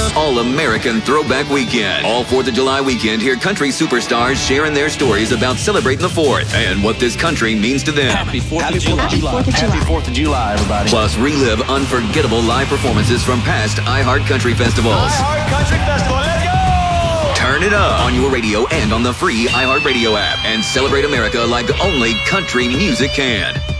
All-American Throwback Weekend. All 4th of July weekend, hear country superstars sharing their stories about celebrating the 4th and what this country means to them. Happy 4th of July. Happy 4th of July, everybody. Plus, relive unforgettable live performances from past iHeart Country Festivals. iHeart Country Festival, let's go! Turn it up on your radio and on the free iHeartRadio app and celebrate America like only country music can.